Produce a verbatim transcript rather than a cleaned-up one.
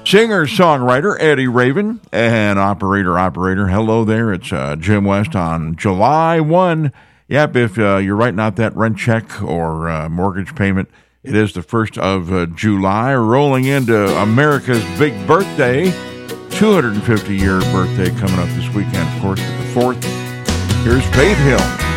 Singer-songwriter Eddie Raven and operator, operator. Hello there. It's uh, Jim West on July first. Yep, if uh, you're writing out that rent check or uh, mortgage payment, it is the first of uh, July, rolling into America's big birthday, two hundred fifty-year birthday coming up this weekend, of course, with the fourth. Here's Faith Hill.